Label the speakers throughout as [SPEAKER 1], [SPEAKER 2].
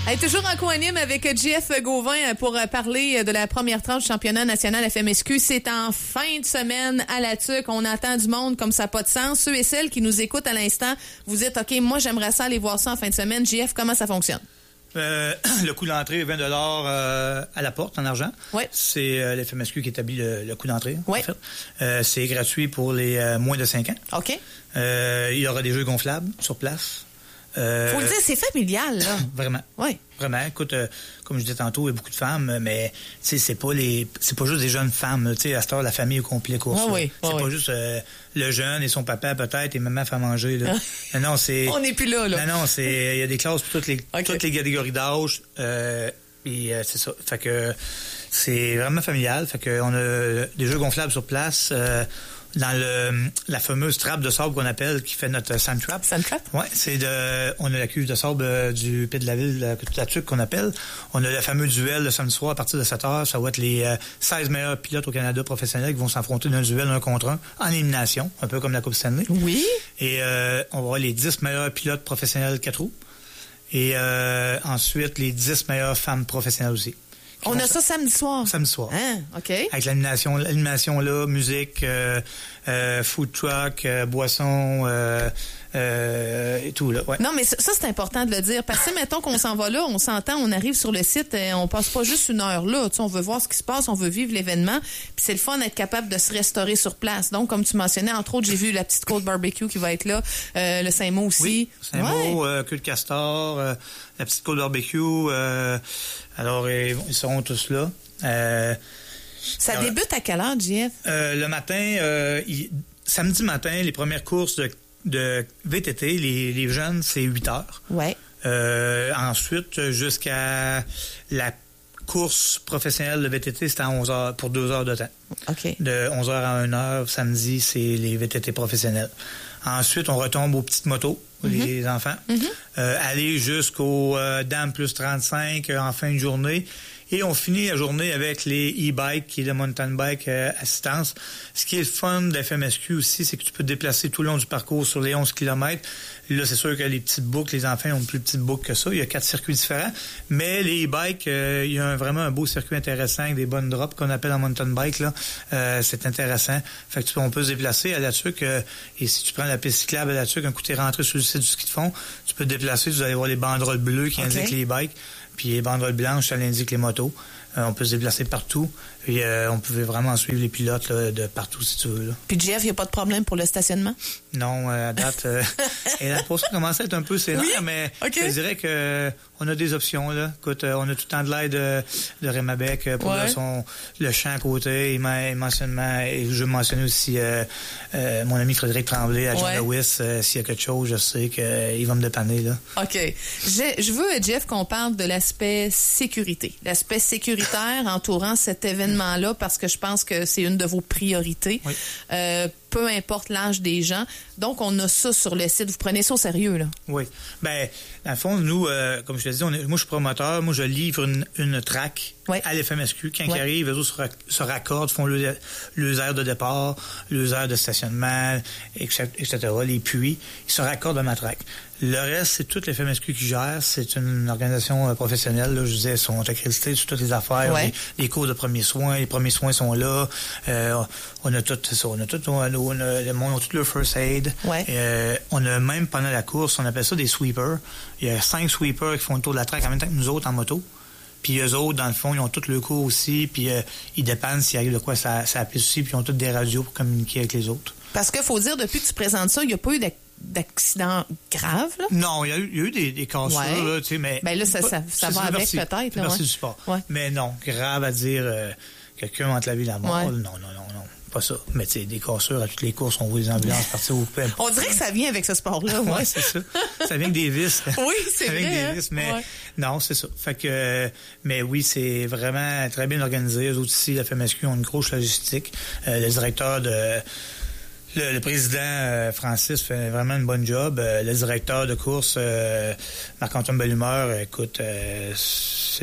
[SPEAKER 1] Hey, toujours en co-anime avec Jeff Gauvin pour parler de la première tranche du championnat national FMSQ. C'est en fin de semaine à la TUC. On attend du monde comme ça n'a pas de sens. Ceux et celles qui nous écoutent à l'instant, vous dites, OK, moi, j'aimerais ça aller voir ça en fin de semaine. Jeff, comment ça fonctionne?
[SPEAKER 2] Le coût d'entrée est 20 $ à la porte en argent.
[SPEAKER 1] Oui.
[SPEAKER 2] C'est l'FMSQ qui établit le coût d'entrée.
[SPEAKER 1] Oui.
[SPEAKER 2] En fait. C'est gratuit pour les moins de 5 ans.
[SPEAKER 1] OK.
[SPEAKER 2] Il y aura des jeux gonflables sur place.
[SPEAKER 1] Faut le dire, c'est familial, là.
[SPEAKER 2] Vraiment.
[SPEAKER 1] Oui.
[SPEAKER 2] Vraiment. Écoute, comme je disais tantôt, il y a beaucoup de femmes, mais c'est pas juste des jeunes femmes. Tu sais, à cette heure, la famille au complet course.
[SPEAKER 1] Oui.
[SPEAKER 2] C'est pas juste le jeune et son papa peut-être et maman fait manger. Là. Non, c'est.
[SPEAKER 1] On n'est plus là.
[SPEAKER 2] Non, il y a des classes pour toutes les catégories d'âge. C'est ça. Fait que c'est vraiment familial. Fait que on a des jeux gonflables sur place. Dans la fameuse trappe de sable qu'on appelle, qui fait notre sand trap.
[SPEAKER 1] Sand trap?
[SPEAKER 2] Oui, on a la cuve de sable du Pied de la Ville, la TUC qu'on appelle. On a le fameux duel le samedi soir à partir de 7h. Ça va être les 16 meilleurs pilotes au Canada professionnels qui vont s'affronter dans un duel 1 contre 1 en élimination, un peu comme la Coupe Stanley.
[SPEAKER 1] Oui.
[SPEAKER 2] Et on va avoir les 10 meilleurs pilotes professionnels 4 roues. Et ensuite, les 10 meilleures femmes professionnelles aussi.
[SPEAKER 1] On a ça samedi soir?
[SPEAKER 2] Samedi soir.
[SPEAKER 1] Hein? OK.
[SPEAKER 2] Avec l'animation là, musique, food truck, boisson, et tout, là. Ouais.
[SPEAKER 1] Non, mais ça, c'est important de le dire. Parce que, mettons qu'on s'en va là, on s'entend, on arrive sur le site, on passe pas juste une heure là. Tu sais, on veut voir ce qui se passe, on veut vivre l'événement. Puis c'est le fun d'être capable de se restaurer sur place. Donc, comme tu mentionnais, entre autres, j'ai vu la petite côte barbecue qui va être là, le Saint-Mot aussi.
[SPEAKER 2] Oui, Saint-Mot, queue de castor, la petite côte barbecue. Alors, ils seront tous là.
[SPEAKER 1] Ça débute à quelle heure, JF?
[SPEAKER 2] Le matin, samedi matin, les premières courses de VTT, les jeunes, c'est 8 heures.
[SPEAKER 1] Ouais.
[SPEAKER 2] Ensuite, jusqu'à la course professionnelle de VTT, c'est à 11 heures pour 2 heures de temps.
[SPEAKER 1] OK.
[SPEAKER 2] De 11 heures à 1 heure, samedi, c'est les VTT professionnels. Ensuite, on retombe aux petites motos, les enfants. Aller jusqu'au DAM plus 35 en fin de journée. Et on finit la journée avec les e-bikes, qui est le mountain bike assistance. Ce qui est le fun de la FMSQ aussi, c'est que tu peux te déplacer tout le long du parcours sur les 11 km. Là, c'est sûr que les petites boucles, les enfants ont plus petites boucles que ça. Il y a 4 circuits différents. Mais les e-bikes, il y a vraiment un beau circuit intéressant avec des bonnes drops qu'on appelle en mountain bike. Là. C'est intéressant. Fait que on peut se déplacer à la TUC. Et si tu prends la piste cyclable à la TUC, un coup, tu es rentré sur le site du ski de fond, tu peux te déplacer, tu vas aller voir les banderoles bleues qui indiquent les bikes. Puis les banderoles blanches, ça indique les motos. On peut se déplacer partout. Et on pouvait vraiment suivre les pilotes là, de partout, si tu veux. Là.
[SPEAKER 1] Puis Jeff, il n'y a pas de problème pour le stationnement?
[SPEAKER 2] Non, à date. Et la course commence à être un peu sévère, mais je dirais que on a des options. Là. Écoute, on a tout le temps de l'aide de Rémabec pour le champ à côté. Et je mentionne aussi mon ami Frédéric Tremblay à John Lewis. S'il y a quelque chose, je sais qu'il va me dépanner. Là.
[SPEAKER 1] OK. Je veux, Jeff, qu'on parle de l'aspect sécurité. L'aspect sécuritaire entourant cet événement-là, parce que je pense que c'est une de vos priorités. Oui. Peu importe l'âge des gens. Donc, on a ça sur le site. Vous prenez ça au sérieux, là? Oui.
[SPEAKER 2] Bien, dans le fond, nous, comme je te dis, moi, je suis promoteur. Moi, je livre une track à l'FMSQ. Quand ils arrivent, eux autres se raccordent, font les aires de départ, les aires de stationnement, etc., les puits. Ils se raccordent à ma track. Le reste, c'est toute l'FMSQ qui gère. C'est une organisation professionnelle. Là, je disais, ils sont accrédités sur toutes les affaires. Les cours de premiers soins. Les premiers soins sont là. On a tout ça. On a tout le first aid. On a même, pendant la course, on appelle ça des sweepers. Il y a 5 sweepers qui font le tour de la track en même temps que nous autres en moto. Puis eux autres, dans le fond, ils ont tout le cours aussi. Puis ils dépannent s'il arrive de quoi ça pisse aussi. Puis ils ont toutes des radios pour communiquer avec les autres.
[SPEAKER 1] Parce qu'il faut dire, depuis que tu présentes ça, il n'y a pas eu d'accident grave, là?
[SPEAKER 2] Non, il y a eu des cassures, là, tu sais, mais...
[SPEAKER 1] Ben là, ça va avec, peut-être, là.
[SPEAKER 2] Merci du sport. Mais non, grave à dire, quelqu'un entre la vie et la mort, non. Pas ça. Mais tu sais, des cassures à toutes les courses, on voit les ambulances partir au peb.
[SPEAKER 1] On dirait que ça vient avec ce sport-là.
[SPEAKER 2] Oui, c'est ça. Ça vient avec des vis.
[SPEAKER 1] Oui, c'est vrai.
[SPEAKER 2] Avec des vis, mais non, c'est ça. Fait que, mais oui, c'est vraiment très bien organisé. Eux autres ici, la FMSQ, ont une grosse logistique. Le directeur Le président Francis fait vraiment une bonne job. Le directeur de course, Marc-Antoine Bellumeur, écoute, il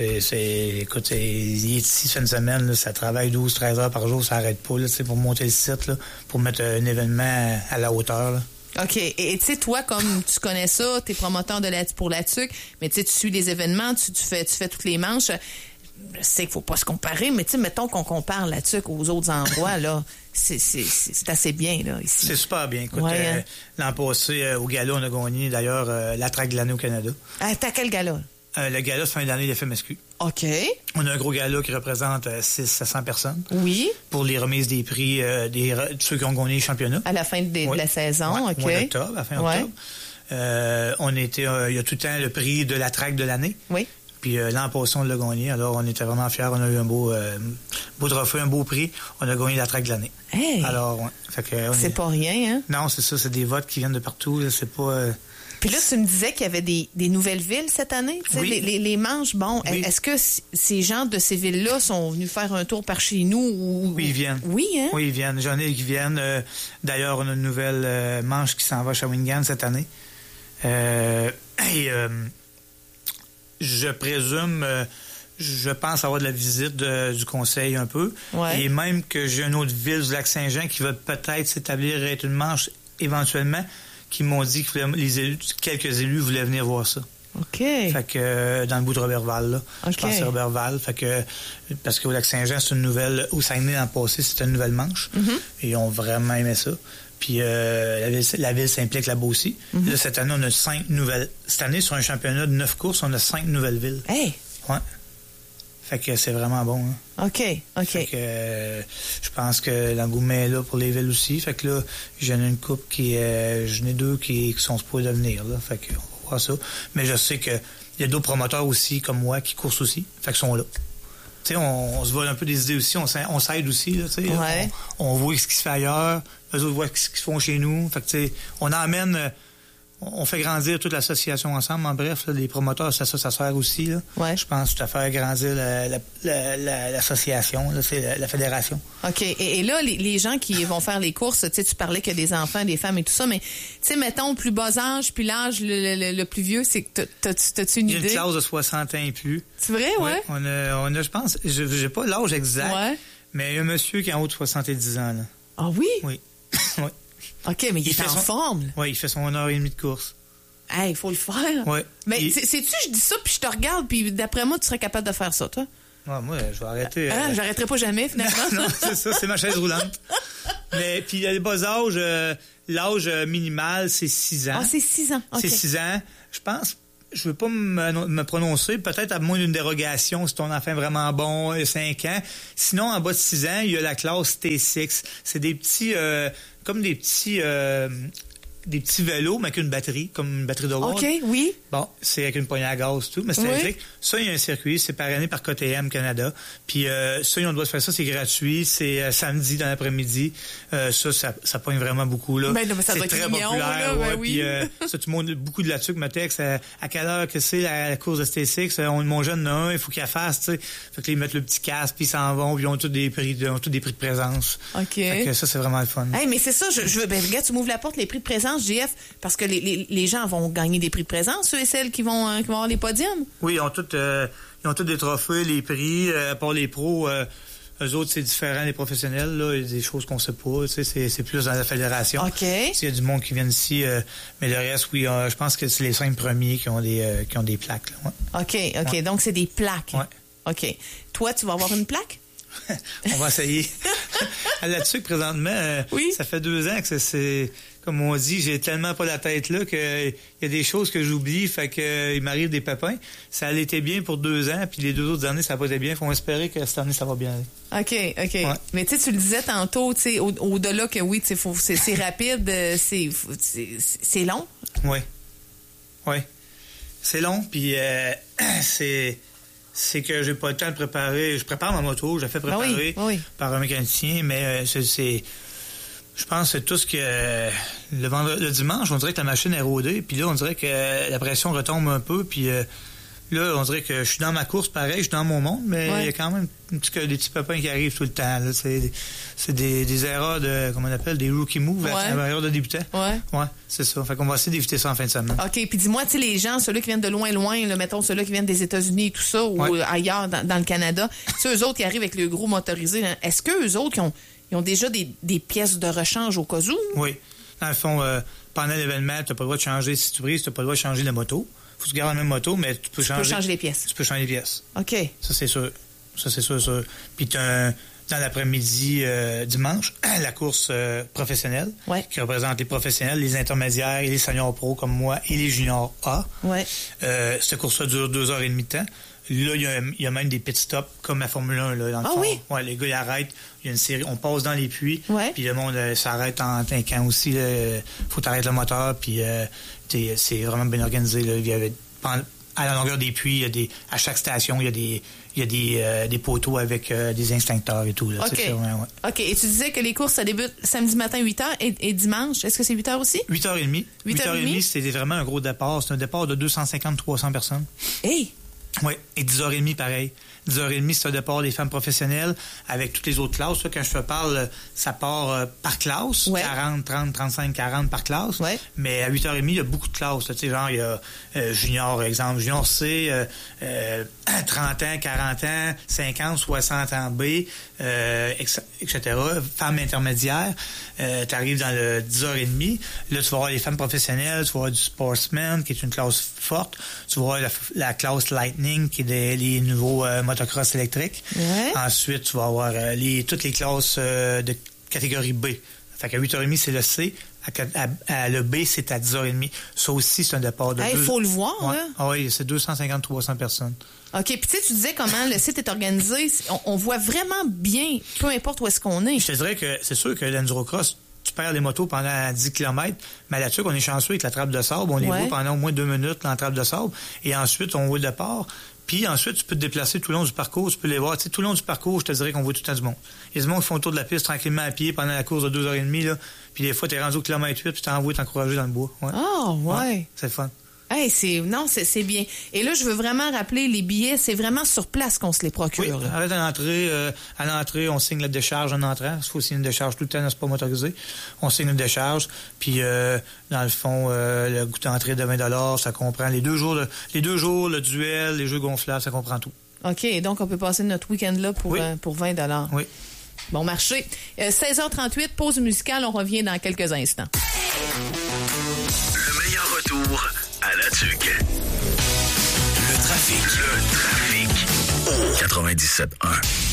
[SPEAKER 2] est ici, ça fait une semaine, là, ça travaille 12-13 heures par jour, ça n'arrête pas là, pour monter le site, là, pour mettre un événement à la hauteur. Là.
[SPEAKER 1] OK. Et tu sais, toi, comme tu connais ça, t'es promoteur pour la TUC, mais tu sais, tu suis les événements, tu fais toutes les manches. Je sais qu'il faut pas se comparer, mais tu sais, mettons qu'on compare la TUC aux autres endroits, là, c'est assez bien, là, ici.
[SPEAKER 2] C'est super bien. Écoute, l'an passé, au gala, on a gagné, d'ailleurs, la traque de l'année au Canada.
[SPEAKER 1] T'as quel gala?
[SPEAKER 2] Le gala de fin d'année de FMSQ.
[SPEAKER 1] OK.
[SPEAKER 2] On a un gros gala qui représente 600 personnes.
[SPEAKER 1] Oui. Pour
[SPEAKER 2] les remises des prix de ceux qui ont gagné les championnats.
[SPEAKER 1] À la fin de la saison, OK.
[SPEAKER 2] Au mois d'octobre, à la fin octobre. Il y a tout le temps le prix de la traque de l'année.
[SPEAKER 1] Oui.
[SPEAKER 2] Puis l'an passé, on l'a gagné. Alors, on était vraiment fiers. On a eu un beau trophée, un beau prix. On a gagné la traque de l'année.
[SPEAKER 1] Hey!
[SPEAKER 2] Alors, fait que,
[SPEAKER 1] c'est pas rien, hein?
[SPEAKER 2] Non, c'est ça. C'est des votes qui viennent de partout. Là. C'est pas...
[SPEAKER 1] Puis là, tu me disais qu'il y avait des nouvelles villes cette année.
[SPEAKER 2] Oui.
[SPEAKER 1] Les manches, bon, oui. Est-ce que ces gens de ces villes-là sont venus faire un tour par chez nous?
[SPEAKER 2] Oui, ils viennent.
[SPEAKER 1] Oui, hein?
[SPEAKER 2] Oui, ils viennent. J'en ai qui viennent. D'ailleurs, on a une nouvelle manche qui s'en va à Shawinigan cette année. Je présume... je pense avoir de la visite du conseil un peu.
[SPEAKER 1] Ouais.
[SPEAKER 2] Et même que j'ai une autre ville du Lac-Saint-Jean qui va peut-être s'établir être une manche éventuellement, qui m'ont dit que quelques élus voulaient venir voir ça.
[SPEAKER 1] OK.
[SPEAKER 2] Fait que dans le bout de Robertval, là.
[SPEAKER 1] Okay.
[SPEAKER 2] Je pense que c'est Robertval. Fait que, parce qu'au Lac-Saint-Jean, c'est une nouvelle... Au Saguenay, l'an passé, c'était une nouvelle manche. Mm-hmm. Et ils ont vraiment aimé ça. Puis la ville s'implique là-bas aussi. Mm-hmm. Là, cette année, on a 5 nouvelles... Cette année, sur un championnat de 9 courses, on a 5 nouvelles villes.
[SPEAKER 1] Hey!
[SPEAKER 2] Ouais. Fait que c'est vraiment bon. Hein.
[SPEAKER 1] OK.
[SPEAKER 2] Fait que je pense que l'engouement est là pour les villes aussi. Fait que là, j'en ai une couple j'en ai 2 qui sont supposés venir. Là. Fait que on va voir ça. Mais je sais qu'il y a d'autres promoteurs aussi, comme moi, qui coursent aussi. Fait qu'ils sont là. Tu sais, on se vole un peu des idées aussi. On s'aide aussi. Là,
[SPEAKER 1] ouais.
[SPEAKER 2] on voit ce qui se fait ailleurs. Eux autres voient ce qu'ils font chez nous. Fait que tu sais, on emmène... On fait grandir toute l'association ensemble. En bref, là, les promoteurs, ça sert aussi. Là.
[SPEAKER 1] Ouais.
[SPEAKER 2] Je pense à faire grandir l'association, là, c'est la fédération.
[SPEAKER 1] OK. Et là, les gens qui vont faire les courses, tu parlais qu'il y a des enfants, des femmes et tout ça, mais tu sais, mettons, le plus bas âge, puis l'âge le plus vieux, c'est que t'as-tu une idée?
[SPEAKER 2] Il y a une classe de 60 ans et plus.
[SPEAKER 1] C'est vrai, ouais?
[SPEAKER 2] On a, je pense, j'ai pas l'âge exact, mais il y a un monsieur qui est en haut de 70 ans. Là.
[SPEAKER 1] Ah oui?
[SPEAKER 2] Oui. Oui.
[SPEAKER 1] OK, mais il est en forme.
[SPEAKER 2] Oui, il fait son 1h30 de course.
[SPEAKER 1] Hey, il faut le faire.
[SPEAKER 2] Oui.
[SPEAKER 1] Mais sais-tu, je dis ça, puis je te regarde, puis d'après moi, tu serais capable de faire ça, toi?
[SPEAKER 2] Ah, moi, je vais arrêter.
[SPEAKER 1] J'arrêterai pas jamais, finalement.
[SPEAKER 2] Non, c'est ça, c'est ma chaise roulante. Mais puis, il y a les bas âges, l'âge minimal, c'est 6 ans.
[SPEAKER 1] Ah, c'est 6 ans. Okay.
[SPEAKER 2] C'est 6 ans. Je pense... Je veux pas me prononcer, peut-être à moins d'une dérogation si ton enfant est vraiment bon, 5 ans. Sinon, en bas de 6 ans, il y a la classe T6. C'est des petits, comme des petits vélos, mais avec une batterie, comme une batterie de watt.
[SPEAKER 1] OK, oui.
[SPEAKER 2] Bon, c'est avec une poignée à gaz, tout, mais c'est électrique. Ça, il y a un circuit, c'est parrainé par KTM Canada. Puis ça, ils ont le droit de faire ça, c'est gratuit. C'est samedi dans l'après-midi. Ça poigne vraiment beaucoup, là.
[SPEAKER 1] Ben, non, mais ça doit
[SPEAKER 2] très
[SPEAKER 1] être mignon,
[SPEAKER 2] populaire,
[SPEAKER 1] là, ben oui.
[SPEAKER 2] Puis ça, tout le monde, beaucoup de là-dessus me texte à quelle heure que c'est la course de T6. Mon jeune en a un, il faut qu'il la fasse, tu sais. Fait que là, ils mettent le petit casque, puis ils s'en vont, puis ils ont tous des prix de présence.
[SPEAKER 1] OK.
[SPEAKER 2] Fait que ça, c'est vraiment le fun.
[SPEAKER 1] Hey, mais c'est ça, regarde, tu m'ouvres la porte, les prix de présence, JF, parce que les gens vont gagner des prix de présence, ceux et celles qui vont avoir les podiums.
[SPEAKER 2] Oui, ils ont tous des trophées, les prix, à part les pros, eux autres, c'est différent des professionnels, là, il y a des choses qu'on sait pas, tu sais, c'est plus dans la fédération.
[SPEAKER 1] OK.
[SPEAKER 2] Il y a du monde qui vient ici, mais le reste, oui, je pense que c'est les 5 premiers qui ont des plaques, là. Ouais.
[SPEAKER 1] OK,
[SPEAKER 2] ouais.
[SPEAKER 1] Donc c'est des plaques.
[SPEAKER 2] Ouais.
[SPEAKER 1] OK. Toi, tu vas avoir une plaque?
[SPEAKER 2] On va essayer. Là-dessus, présentement,
[SPEAKER 1] oui?
[SPEAKER 2] Ça fait 2 ans que c'est... Comme on dit, j'ai tellement pas la tête là qu'il y a des choses que j'oublie, fait que il m'arrive des pépins. Ça allait été bien pour 2 ans, puis les 2 autres années, ça n'a pas été bien. Faut espérer que cette année, ça va bien aller.
[SPEAKER 1] OK.
[SPEAKER 2] Ouais.
[SPEAKER 1] Mais tu le disais tantôt, tu sais, au-delà que oui, tu sais, c'est rapide, c'est long.
[SPEAKER 2] Oui. C'est long, puis c'est que j'ai pas le temps de préparer. Je prépare ma moto, je la fais préparer par un mécanicien, mais je pense que c'est tout ce que le dimanche, on dirait que la machine est rodée, puis là, on dirait que la pression retombe un peu, puis là, on dirait que je suis dans ma course, pareil, je suis dans mon monde, mais il y a quand même des petits pépins qui arrivent tout le temps. Là, c'est des erreurs comment on appelle, des rookie moves, erreurs de débutant. Ouais, c'est ça. Fait qu'on va essayer d'éviter ça en fin de semaine.
[SPEAKER 1] OK, puis dis-moi, tu sais, les gens, ceux-là qui viennent de loin, là, mettons ceux-là qui viennent des États-Unis et tout ça, ou ailleurs dans le Canada, ceux autres qui arrivent avec le gros motorisé, là, est-ce qu'eux autres ils ont déjà des pièces de rechange au cas où?
[SPEAKER 2] Oui. Dans le fond, pendant l'événement, tu n'as pas le droit de changer. Si tu brises, tu n'as pas le droit de changer de moto. Faut que tu gardes la même moto, mais tu peux changer
[SPEAKER 1] les pièces.
[SPEAKER 2] Tu peux changer les pièces.
[SPEAKER 1] OK.
[SPEAKER 2] Ça, c'est sûr. Puis dans l'après-midi, dimanche, la course professionnelle, qui représente les professionnels, les intermédiaires et les seniors pro comme moi et les juniors A.
[SPEAKER 1] Ouais.
[SPEAKER 2] Cette course-là dure 2h30 de temps. Là, il y a même des pit stops comme la Formule 1 là, dans le fond.
[SPEAKER 1] Oui?
[SPEAKER 2] Ouais, les gars, ils arrêtent. Il y a une série. On passe dans les puits.
[SPEAKER 1] Ouais.
[SPEAKER 2] Puis le monde s'arrête en camp aussi. Il faut t'arrêter le moteur. Puis c'est vraiment bien organisé. Là. Il y avait, à la longueur des puits, à chaque station, il y a des poteaux avec des extincteurs et tout. Là.
[SPEAKER 1] OK.
[SPEAKER 2] Ouais.
[SPEAKER 1] OK. Et tu disais que les courses, ça débute samedi matin 8h et dimanche. Est-ce que c'est 8h aussi?
[SPEAKER 2] 8h30. 8h30, c'était vraiment un gros départ. C'est un départ de 250-300 personnes.
[SPEAKER 1] Hey!
[SPEAKER 2] Oui, et 10h30, pareil. 10h30, c'est un départ des femmes professionnelles avec toutes les autres classes. Là, quand je te parle, ça part par classe, 40, 30, 35, 40 par classe. Ouais. Mais à 8h30, il y a beaucoup de classes. Tu sais, genre, il y a junior, exemple, junior C, 30 ans, 40 ans, 50, 60 ans B, etc. Femmes intermédiaires. Tu arrives dans le 10h30. Là, tu vas voir les femmes professionnelles, tu vas voir du sportsman, qui est une classe forte. Tu vas voir la classe Lightning, qui est les nouveaux motocross électriques. Ouais. Ensuite, tu vas avoir toutes les classes de catégorie B. Fait qu'à 8h30, c'est le C. À le B, c'est à 10h30. Ça aussi, c'est un départ de...
[SPEAKER 1] Il faut le voir,
[SPEAKER 2] ouais.
[SPEAKER 1] là.
[SPEAKER 2] Ah oui, c'est 250-300 personnes.
[SPEAKER 1] OK. Puis tu disais comment le site est organisé. On voit vraiment bien, peu importe où est-ce qu'on est.
[SPEAKER 2] Je te dirais que c'est sûr que l'endurocross, tu perds les motos pendant 10 km, mais là-dessus, on est chanceux avec la trappe de sable. On les voit pendant au moins 2 minutes dans la trappe de sable. Et ensuite, on voit le départ. Puis ensuite, tu peux te déplacer tout le long du parcours. Tu peux les voir. Tu sais, tout le long du parcours, je te dirais qu'on voit tout le temps du monde. Il y a du monde qui font le tour de la piste tranquillement à pied pendant la course de 2h30. Là. Puis des fois, tu es rendu au kilomètre 8 puis tu t'envoies t'encourager dans le bois. Ouais.
[SPEAKER 1] Oh, ouais.
[SPEAKER 2] C'est le fun.
[SPEAKER 1] Hey, c'est bien. Et là, je veux vraiment rappeler, les billets, c'est vraiment sur place qu'on se les procure.
[SPEAKER 2] Oui, arrête à l'entrée, on signe la décharge en entrant. Il faut signer une décharge tout le temps, c'est pas motorisé. On signe une décharge, puis dans le fond, le goût d'entrée de 20$, ça comprend les 2 jours, le duel, les jeux gonflables, ça comprend tout.
[SPEAKER 1] OK, donc on peut passer notre week-end là pour 20$.
[SPEAKER 2] Oui.
[SPEAKER 1] Bon marché. 16h38, pause musicale, on revient dans quelques instants.
[SPEAKER 3] Le meilleur retour à la Tuque. Le trafic au 97.1.